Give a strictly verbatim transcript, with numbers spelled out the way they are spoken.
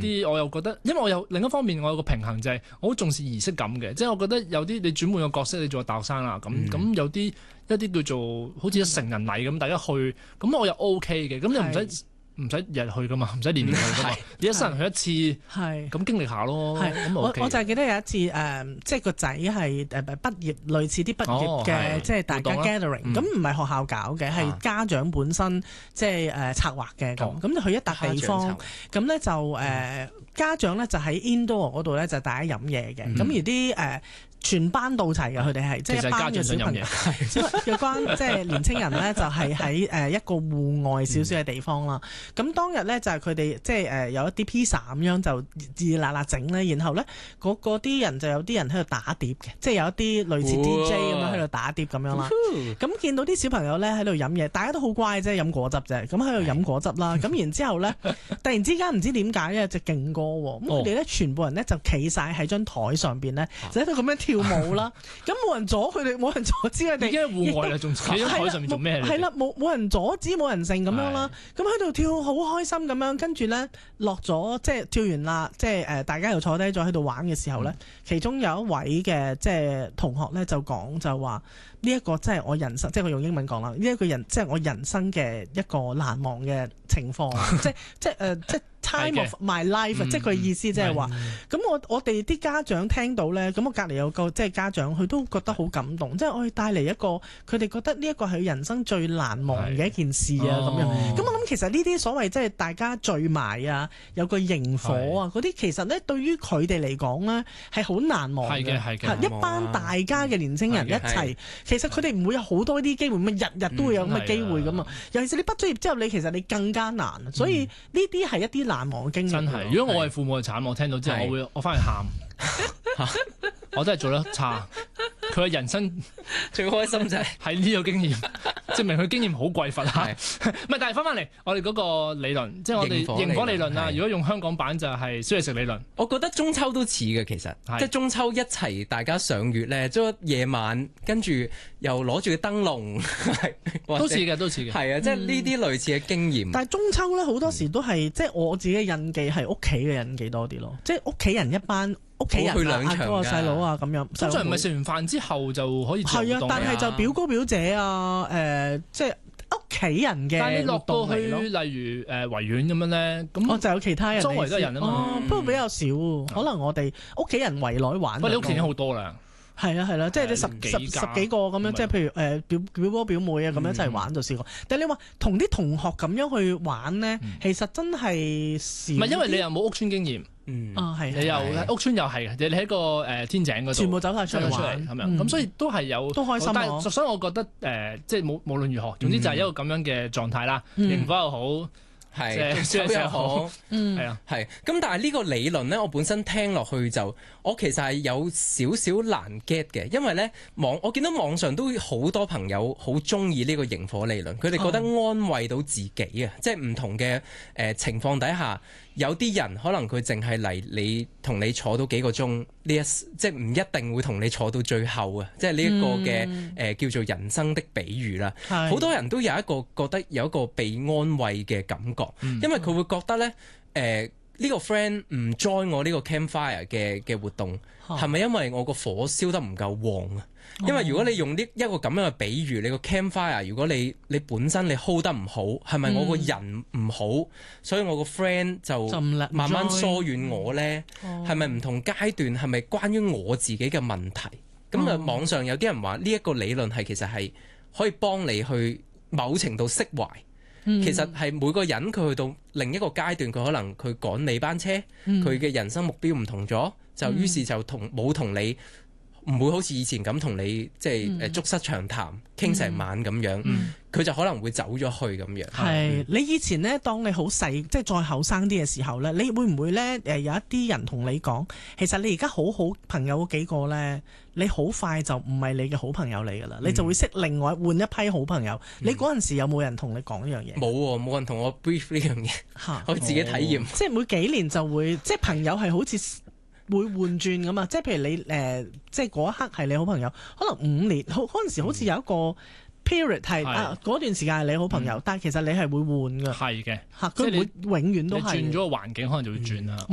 啲我又覺得，因為我有另一方面我有個平衡就係我好重視儀式感嘅，即係我覺得有啲你轉換個角色，你做個大學生啦，咁咁、嗯、有啲一啲叫做好似成人禮咁，大家去，咁我又 O K 嘅，咁又唔使。唔使日日去噶嘛，唔使年年去噶嘛，你一生人去一次，咁經歷下咯。咁我我就係記得有一次誒、呃，即係個仔係誒畢業，類似啲畢業嘅，哦、即係大家 gathering。咁唔係學校搞嘅，係、嗯、家長本身即係誒策劃嘅咁。咁、哦、就去一笪地方，咁咧就誒、呃、家長咧就喺 indoor 嗰度咧就大家飲嘢嘅。咁、嗯、而啲誒。呃全班到齊嘅，佢哋係即係一班嘅小朋友，有關即係年青人咧，就係喺誒一個戶外少少嘅地方啦。咁、嗯、當日咧就係佢哋即係誒有一啲披薩咁樣就熱辣辣整咧，然後咧嗰嗰啲人就有啲人喺度打碟嘅，即係有一啲類似 D J 咁樣喺度打碟咁樣啦。咁見到啲小朋友咧喺度飲嘢，大家都好乖啫，飲果汁啫。咁喺度飲果汁啦。咁然之後咧，突然之間唔知點解有隻勁歌喎。咁佢哋咧全部人咧就企晒喺張台上邊咧，就喺度咁樣跳。跳舞啦，咁冇人阻佢哋，冇人阻止佢哋。已經係戶外啦，仲企喺台上面做咩？係啦，冇冇人阻止，冇人性咁樣啦。咁喺度跳好開心咁樣，跟住咧落咗，即係跳完啦，即係誒，大家又坐低咗喺度玩嘅時候咧，嗯、其中有一位嘅即係同學咧就講就話呢一個真係我人生，即係我用英文講啦，呢、這、一個人即係我人生嘅一個難忘嘅情況，即係即係誒、呃、即係。Time of my life，、嗯、即係佢意思即係話，咁、嗯、我我哋啲家長聽到咧，咁我隔離有個即係家長，佢都覺得好感動，即係我哋帶嚟一個佢哋覺得呢一個係人生最難忘嘅一件事啊咁、哦、樣。咁我諗其實呢啲所謂即係大家聚埋啊，有個螢火啊，嗰啲其實咧對於佢哋嚟講咧係好難忘嘅。係嘅，一班大家嘅年青人一齊，其實佢哋唔會有好多啲機會，乜日日都會有咁嘅機會噶嘛。尤其是你畢咗業之後，你其實你更加難，所以呢啲係一啲難忘嘅經驗。真係，如果我係父母嘅慘，我聽到之後，我會我翻去喊，我真係做得差。佢嘅人生最開心就係喺呢個經驗，證明佢經驗好匱乏嚇。唔係，但係翻返嚟，我哋嗰個理論，即係我哋螢火理論啦。如果用香港版就係燒嘢食理論。 我覺得中秋都似嘅，其實即係中秋一齊大家賞月咧，即係夜晚跟住又攞住個燈籠， 都似嘅，都似嘅。 係啊，即係呢啲類似嘅經驗。 嗯、但係中秋咧好多時都係、嗯、即係我自己嘅印記係屋企嘅印記多啲咯，即係屋企人一班。屋企人啊，嗰、那個細佬啊，咁樣。 通常唔係食完飯之後就可以做活動嘅。係啊， 但係就表哥表姐啊，誒、呃，即係屋企人嘅。 但係你落到去，例如誒維園咁樣咧，咁我就有其他人。周圍都係人啊嘛、哦嗯，不過比較少，可能我哋屋企人圍內玩。 不過你屋企已經好多啦。係啊係啦，即係你十十十幾個咁樣，即係譬如誒表表哥表妹啊咁樣一齊玩就試過。嗯、但係你話同啲同學咁樣去玩咧、嗯，其實真係少。唔係因為你又冇屋邨經驗。 嗯啊係， 你又屋邨又係嘅，你喺個誒天井嗰度， 全部走晒出嚟玩， 咁樣咁，所以都係有都開心。 但係所以我覺得誒、呃，即係無無論如何，總之就係一個咁樣嘅狀態啦。螢火又好， 係燒又好， 嗯係啊係。咁但係呢個理論咧，我本身聽落去就，我其實係有少少難 get 嘅，因為咧網我見到網上都好多朋友好中意呢個螢火理論，佢哋覺得安慰到自己啊、哦，即係唔同嘅誒、呃、情況底下。有啲人可能佢淨係嚟你同你坐到幾個鐘呢一，即係唔一定會同你坐到最後啊！即係呢一個嘅誒、嗯呃、叫做人生的比喻啦。好多人都有一個覺得有一個被安慰嘅感覺，嗯、因為佢會覺得咧誒呢、呃呢個 friend 唔 join 我呢個 campfire 嘅嘅活動，係咪因為我個火燒得唔夠旺啊？因為如果你用呢一個咁樣嘅比喻，你個 campfire 如果你你本身你 hold 得唔好，係咪我個人唔好、嗯，所以我個 friend 就慢慢疏遠我呢？係咪唔同階段係咪關於我自己嘅問題？咁、哦、啊，網上有啲人話呢一個理論係其實係可以幫你去某程度釋懷。嗯、其實係每個人佢去到另一個階段，佢可能佢趕你班車，佢、嗯、嘅人生目標唔同咗，就於是就同冇同你唔會好似以前咁同你即係誒促膝長談傾成晚咁樣，佢、嗯、就可能會走咗去咁樣。 係、嗯、你以前呢，當你好細，即係再後生啲嘅時候呢，你會唔會呢？誒有一啲人同你講，其實你而家好好朋友嗰幾個呢，你好快就唔係你嘅好朋友嚟噶啦，你就會識另外換一批好朋友。嗯、你嗰陣時有冇人同你講呢樣嘢？ 冇喎，冇人同我 brief 呢樣嘢，我自己體驗。 哦、即係每幾年就會，即係朋友係好似會換轉咁啊！即係譬如你誒、呃，即係嗰一刻係你好朋友，可能五年，嗰陣時好似有一個 period 係、嗯、啊，嗰段時間係你好朋友，嗯、但係其實你係會換㗎。 係嘅， 嚇佢會永遠都係轉咗個環境，可能就會轉啦。嗯